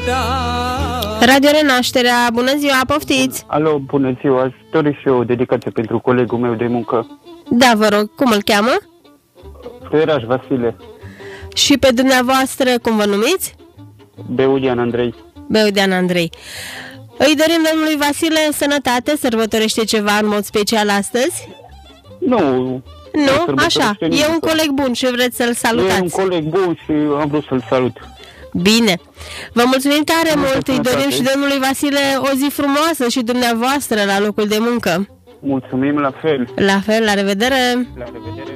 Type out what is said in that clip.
Radio Renașterea, bună ziua, poftiți! Alo, bună ziua, aș dori și eu o dedicație pentru colegul meu de muncă. Da, vă rog, cum îl cheamă? Fluieraș Vasile. Și pe dumneavoastră, cum vă numiți? Beudian Andrei. Beudian Andrei. Îi dorim domnului Vasile sănătate, sărbătorește ceva în mod special astăzi? Nu, așa, e un coleg bun și vreți să-l salutați. E un coleg bun și am vrut să-l salut. Bine, vă mulțumim tare mult, îi dorim și domnului Vasile o zi frumoasă și dumneavoastră la locul de muncă. Mulțumim, la fel. La fel, la revedere. La revedere.